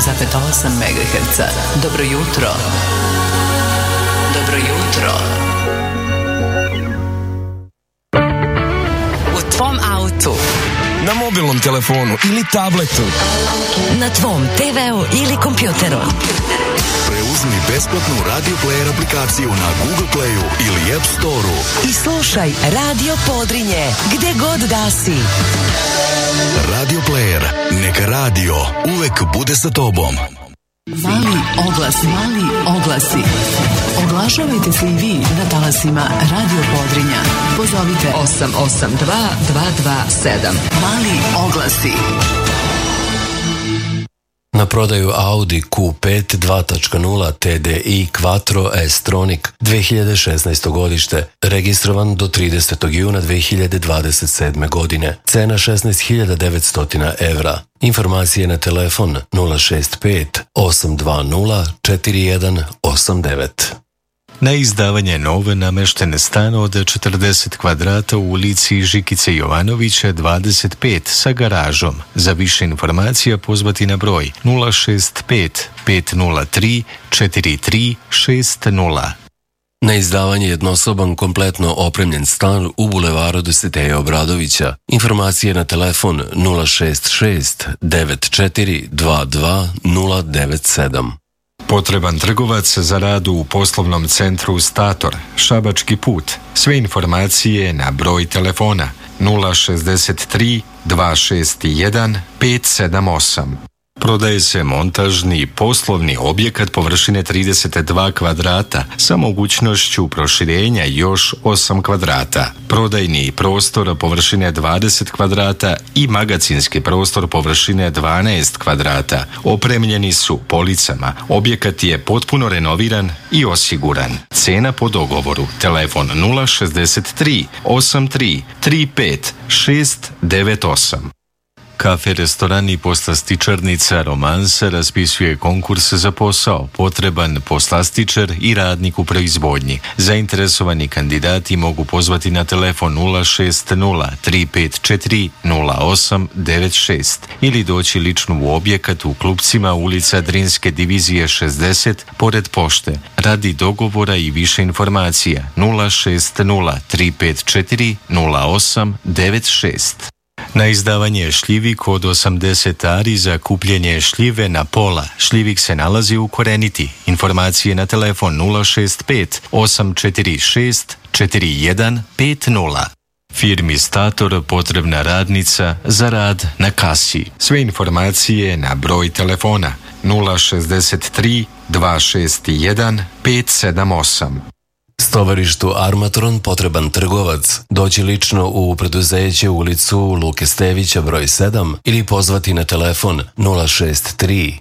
MHz. Dobro jutro. Dobro jutro. U tvom autu, na mobilnom telefonu ili tabletu, na tvom TV-u ili kompjuteru. Preuzmi besplatnu Radio Player aplikaciju na Google Playu ili App Storeu i slušaj Radio Podrinje gde god da si. Radio Player, neka radio uvek bude sa tobom. Mali oglasi. Oglašavajte se i vi na talasima Radio Podrinja. Pozovite 882-227. Mali oglasi. Na prodaju Audi Q5 2.0 TDI Quattro S-Tronic 2016. godište, registrovan do 30. juna 2027. godine. Cena 16.900 evra. Informacije na telefon 065 820 4189. Na izdavanje nove nameštene stan od 40 kvadrata u ulici Žikice Jovanovića 25 sa garažom. Za više informacija pozvati na broj 065 503 4360. Na izdavanje jednosoban kompletno opremljen stan u bulevaru Dositeja Obradovića. Informacije na telefon 066 94 22 097. Potreban trgovac za rad u poslovnom centru Stator, Šabački put. Sve informacije na broj telefona 063 261 578. Prodaje se montažni poslovni objekat površine 32 kvadrata sa mogućnošću proširenja još 8 kvadrata. Prodajni prostor površine 20 kvadrata i magacinski prostor površine 12 kvadrata. Opremljeni su policama. Objekat je potpuno renoviran i osiguran. Cena po dogovoru. Telefon 063 83 35 698. Kafe, restoran i poslastičarnica Romansa raspisuje konkurs za posao. Potreban poslastičar i radnik u proizvodnji. Zainteresovani kandidati mogu pozvati na telefon 060 354 0896 ili doći lično u objekat u Klupcima, ulica Drinske divizije 60, pored pošte. Radi dogovora i više informacija 060 354 0896. Na izdavanje šljivik od 80 ari za kupljenje šljive na pola. Šljivik se nalazi u Koreniti. Informacije na telefon 065 846 4150. Firmi Stator potrebna radnica za rad na kasi. Sve informacije na broj telefona 063 261 578. Stovarištu Armatron potreban trgovac. Doći lično u preduzeće ulicu Luke Stevića broj 7 ili pozvati na telefon 063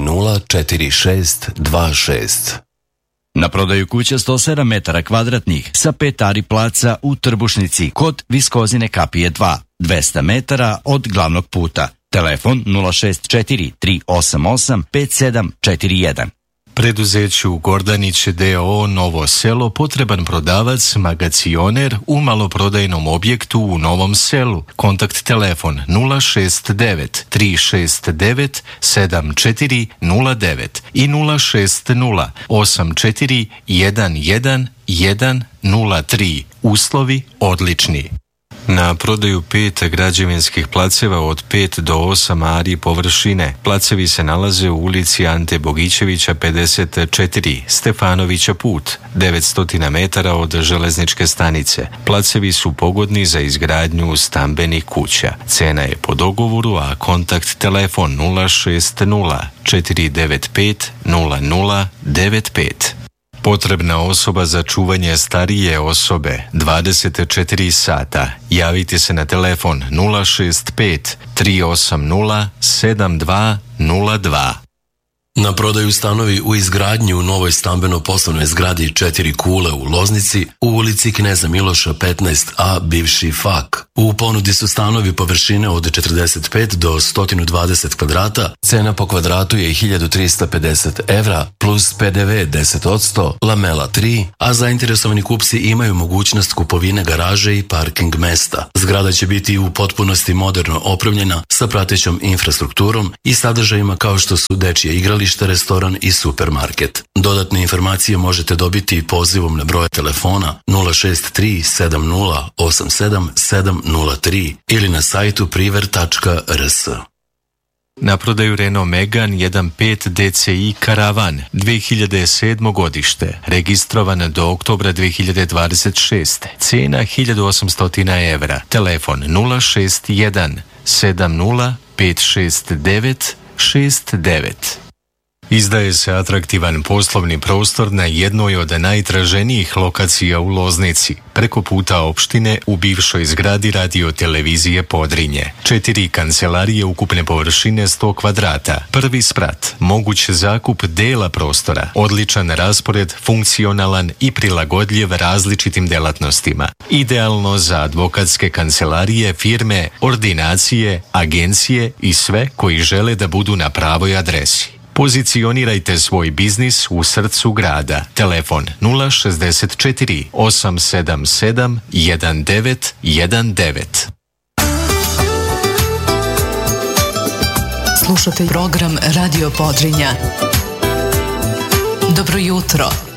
3046 26. Na prodaju kuća 107 metara kvadratnih sa 5 ari placa u Trbušnici kod Viskozine kapije 2, 200 metara od glavnog puta. Telefon 064 388 5741. Preduzeću Gordanić D.O. Novo selo potreban prodavac, magacioner u maloprodajnom objektu u Novom selu. Kontakt telefon 069 369 7409 i 060 84 11 103. Uslovi odlični. Na prodaju 5 građevinskih placeva od 5 do 8 ari površine. Placevi se nalaze u ulici Ante Bogićevića 54, Stefanovića put, 900 metara od železničke stanice. Placevi su pogodni za izgradnju stambenih kuća. Cena je po dogovoru, a kontakt telefon 060 495 0095. Potrebna osoba za čuvanje starije osobe 24 sata. Javite se na telefon 065 380 7202. Na prodaju stanovi u izgradnji u novoj stambeno-poslovnoj zgradi 4 kule u Loznici u ulici Kneza Miloša 15a, bivši FAK. U ponudi su stanovi površine od 45 do 120 kvadrata, cena po kvadratu je 1350 evra plus PDV 10%, lamela 3, a zainteresovani kupci imaju mogućnost kupovine garaže i parking mesta. Zgrada će biti u potpunosti moderno opremljena sa pratećom infrastrukturom i sadržajima kao što su dečje igralište, restoran i supermarket. Dodatne informacije možete dobiti pozivom na broj telefona 063 7087 703 ili na sajtu priver.rs. Na prodaju Renault Megane 1.5 DCI Karavan 2007. godište, registrovan do oktobra 2026. Cena 1800 evra. Telefon 061 70 569 69. Izdaje se atraktivan poslovni prostor na jednoj od najtraženijih lokacija u Loznici, preko puta opštine u bivšoj zgradi radio-televizije Podrinje. 4 kancelarije ukupne površine 100 kvadrata, prvi sprat, moguć zakup dela prostora, odličan raspored, funkcionalan i prilagodljiv različitim delatnostima. Idealno za advokatske kancelarije, firme, ordinacije, agencije i sve koji žele da budu na pravoj adresi. Pozicionirajte svoj biznis u srcu grada. Telefon 064 877 1919. Slušate program Radio Podrinja. Dobro jutro.